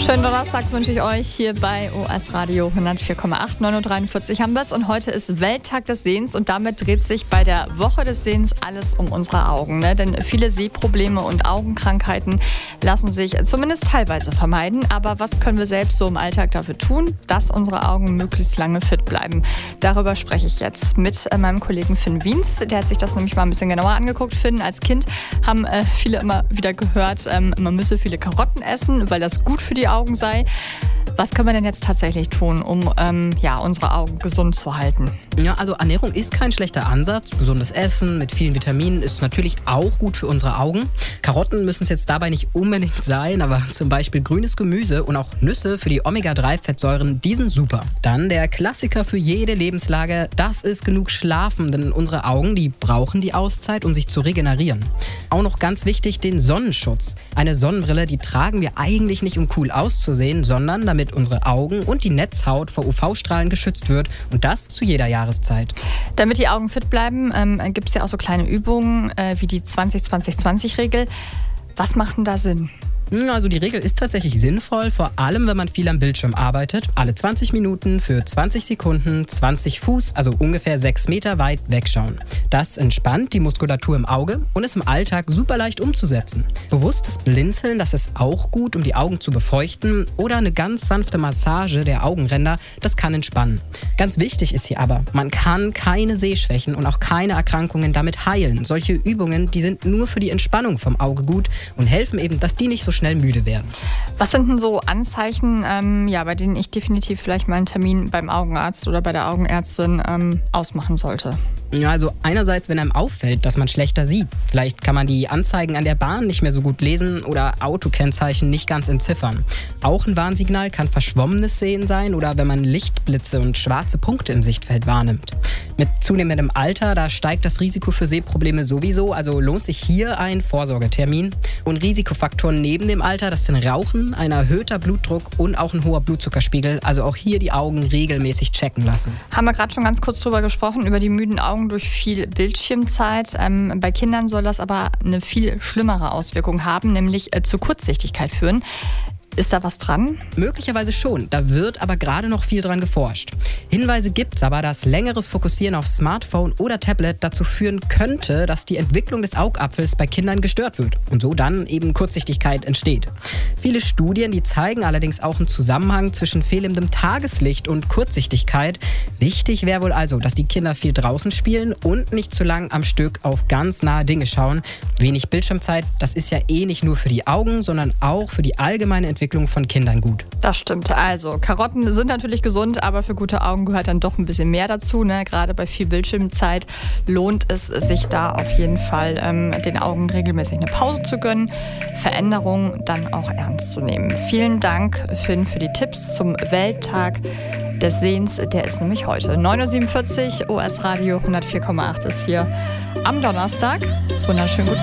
Schönen Donnerstag wünsche ich euch hier bei OS Radio 104,8, 9.43 Uhr haben wir es und heute ist Welttag des Sehens und damit dreht sich bei der Woche des Sehens alles um unsere Augen. Denn viele Sehprobleme und Augenkrankheiten lassen sich zumindest teilweise vermeiden. Aber was können wir selbst so im Alltag dafür tun, dass unsere Augen möglichst lange fit bleiben? Darüber spreche ich jetzt mit meinem Kollegen Finn Wiens. Der hat sich das nämlich mal ein bisschen genauer angeguckt. Finn, als Kind haben viele immer wieder gehört, man müsse viele Karotten essen, weil das gut für die Augen sei. Was können wir denn jetzt tatsächlich tun, um unsere Augen gesund zu halten? Ja, also Ernährung ist kein schlechter Ansatz. Gesundes Essen mit vielen Vitaminen ist natürlich auch gut für unsere Augen. Karotten müssen es jetzt dabei nicht unbedingt sein, aber zum Beispiel grünes Gemüse und auch Nüsse für die Omega-3-Fettsäuren, die sind super. Dann der Klassiker für jede Lebenslage, das ist genug Schlafen, denn unsere Augen, die brauchen die Auszeit, um sich zu regenerieren. Auch noch ganz wichtig, den Sonnenschutz. Eine Sonnenbrille, die tragen wir eigentlich nicht, um cool auszusehen, sondern damit unsere Augen und die Netzhaut vor UV-Strahlen geschützt wird und das zu jeder Jahreszeit. Damit die Augen fit bleiben, gibt es ja auch so kleine Übungen wie die 20-20-20-Regel. Was macht denn da Sinn? Also die Regel ist tatsächlich sinnvoll, vor allem wenn man viel am Bildschirm arbeitet. Alle 20 Minuten für 20 Sekunden 20 Fuß, also ungefähr 6 Meter weit wegschauen. Das entspannt die Muskulatur im Auge und ist im Alltag super leicht umzusetzen. Bewusstes Blinzeln, das ist auch gut, um die Augen zu befeuchten, oder eine ganz sanfte Massage der Augenränder, das kann entspannen. Ganz wichtig ist hier aber, man kann keine Sehschwächen und auch keine Erkrankungen damit heilen. Solche Übungen, die sind nur für die Entspannung vom Auge gut und helfen eben, dass die nicht so schnell müde werden. Was sind denn so Anzeichen, bei denen ich definitiv vielleicht mal einen Termin beim Augenarzt oder bei der Augenärztin ausmachen sollte? Ja, also einerseits, wenn einem auffällt, dass man schlechter sieht. Vielleicht kann man die Anzeigen an der Bahn nicht mehr so gut lesen oder Autokennzeichen nicht ganz entziffern. Auch ein Warnsignal kann verschwommenes Sehen sein oder wenn man Lichtblitze und schwarze Punkte im Sichtfeld wahrnimmt. Mit zunehmendem Alter, da steigt das Risiko für Sehprobleme sowieso, also lohnt sich hier ein Vorsorgetermin. Und Risikofaktoren neben dem Alter, das sind Rauchen, ein erhöhter Blutdruck und auch ein hoher Blutzuckerspiegel, also auch hier die Augen regelmäßig checken lassen. Haben wir gerade schon ganz kurz drüber gesprochen, über die müden Augen durch viel Bildschirmzeit. Bei Kindern soll das aber eine viel schlimmere Auswirkung haben, nämlich zur Kurzsichtigkeit führen. Ist da was dran? Möglicherweise schon, da wird aber gerade noch viel dran geforscht. Hinweise gibt's aber, dass längeres Fokussieren auf Smartphone oder Tablet dazu führen könnte, dass die Entwicklung des Augapfels bei Kindern gestört wird und so dann eben Kurzsichtigkeit entsteht. Viele Studien, die zeigen allerdings auch einen Zusammenhang zwischen fehlendem Tageslicht und Kurzsichtigkeit. Wichtig wäre wohl also, dass die Kinder viel draußen spielen und nicht zu lang am Stück auf ganz nahe Dinge schauen. Wenig Bildschirmzeit, das ist ja nicht nur für die Augen, sondern auch für die allgemeine Entwicklung von Kindern gut. Das stimmt. Also, Karotten sind natürlich gesund, aber für gute Augen gehört dann doch ein bisschen mehr dazu. Gerade bei viel Bildschirmzeit lohnt es sich da auf jeden Fall, den Augen regelmäßig eine Pause zu gönnen, Veränderungen dann auch ernst zu nehmen. Vielen Dank, Finn, für die Tipps zum Welttag des Sehens. Der ist nämlich heute 9.47 Uhr. OS Radio 104,8 ist hier am Donnerstag. Wunderschönen guten